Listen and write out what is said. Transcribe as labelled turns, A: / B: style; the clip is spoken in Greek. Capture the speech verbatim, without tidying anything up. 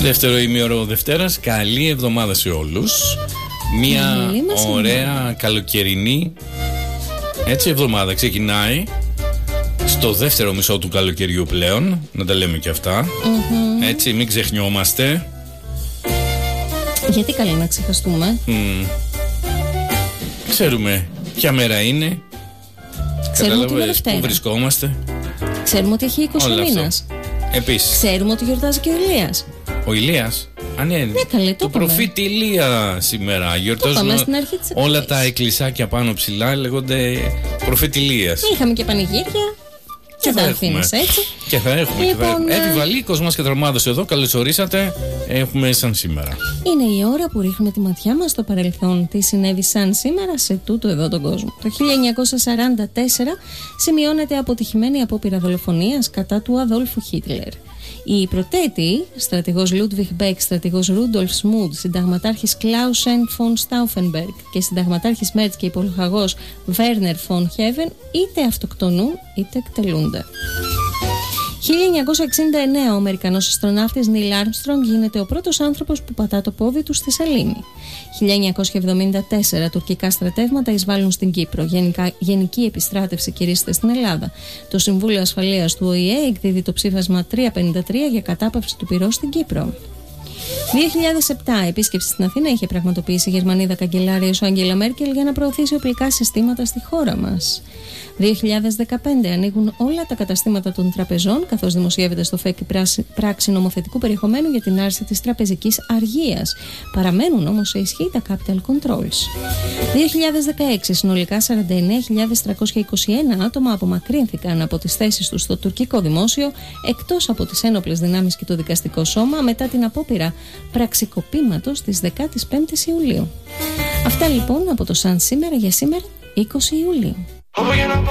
A: Δεύτερο ημίωρο Δευτέρας. Καλή εβδομάδα σε όλους. Μια ωραία καλοκαιρινή έτσι εβδομάδα ξεκινάει στο δεύτερο μισό του καλοκαιριού πλέον. Να τα λέμε και αυτά. Mm-hmm. Έτσι, μην ξεχνιόμαστε.
B: Γιατί καλή να ξεχαστούμε.
A: Mm. Ξέρουμε ποια μέρα είναι.
B: Ξέρουμε ότι είναι Δευτέρα.
A: Πού βρισκόμαστε.
B: Ξέρουμε ότι έχει είκοσι μήνας.
A: Επίσης.
B: Ξέρουμε ότι γιορτάζει και ο Ηλίας.
A: Ο Ηλίας. Α, ναι,
B: ναι, καλέ, το,
A: το προφήτη Ηλία σήμερα. Γιορτάζουν όλα τα εκκλησάκια πάνω ψηλά, λέγονται προφήτη Ηλίας.
B: Είχαμε και πανηγύρια. Και, και θα έχουμε. Έτσι.
A: Και θα έχουμε.
B: Λοιπόν,
A: και θα έχουμε. Επιβαλίκος μας και τρομάδος εδώ, καλώς ορίσατε. Έχουμε σαν σήμερα.
B: Είναι η ώρα που ρίχνουμε τη ματιά μας στο παρελθόν. Τι συνέβη σαν σήμερα σε τούτο εδώ τον κόσμο. Το χίλια εννιακόσια σαράντα τέσσερα σημειώνεται αποτυχημένη απόπειρα δολοφονίας κατά του Αδόλφου Χίτλερ. Οι πρωτέτοιοι, στρατηγός Λούντβιχ Μπέκ, στρατηγός Ρούντολφ Σμούντ, συνταγματάρχης Κλάουσεν Φον Στάουφενμπεργκ και συνταγματάρχης Μέρτς και υπολογαγός Βέρνερ Φον Χέβεν, είτε αυτοκτονούν είτε εκτελούνται. χίλια εννιακόσια εξήντα εννέα ο Αμερικανός αστροναύτης Νίλ Άρμστρονγκ γίνεται ο πρώτος άνθρωπος που πατά το πόδι του στη σελήνη. χίλια εννιακόσια εβδομήντα τέσσερα τουρκικά στρατεύματα εισβάλλουν στην Κύπρο. Γενικά, γενική επιστράτευση κηρύσσεται στην Ελλάδα. Το Συμβούλιο Ασφαλείας του Ο Η Ε εκδίδει το ψήφισμα τριακόσια πενήντα τρία για κατάπαυση του πυρός στην Κύπρο. δύο χιλιάδες επτά επίσκεψη στην Αθήνα είχε πραγματοποιήσει η Γερμανίδα καγκελάριος Άγγελα Μέρκελ για να προωθήσει οπλικά συστήματα στη χώρα μας. δύο χιλιάδες δεκαπέντε ανοίγουν όλα τα καταστήματα των τραπεζών, καθώς δημοσιεύεται στο ΦΕΚ πράξη νομοθετικού περιεχομένου για την άρση της τραπεζικής αργίας. Παραμένουν όμως σε ισχύ τα capital controls. δύο χιλιάδες δεκαέξι συνολικά σαράντα εννέα χιλιάδες τριακόσια είκοσι ένα άτομα απομακρύνθηκαν από τις θέσεις τους στο τουρκικό δημόσιο, εκτός από τις ένοπλες δυνάμεις και το δικαστικό σώμα, μετά την απόπειρα πραξικοπήματος της δεκαπέντε Ιουλίου. Αυτά λοιπόν από το Σαν σήμερα για σήμερα είκοσι Ιουλίου.